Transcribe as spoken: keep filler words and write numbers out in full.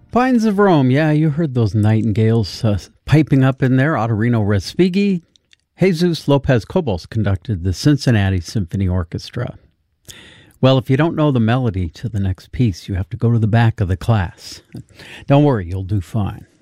Pines of Rome, yeah, you heard those nightingales uh, piping up in there. Ottorino Respighi. Jesus Lopez Cobos conducted the Cincinnati Symphony Orchestra. Well, if you don't know the melody to the next piece, you have to go to the back of the class. Don't worry, you'll do fine.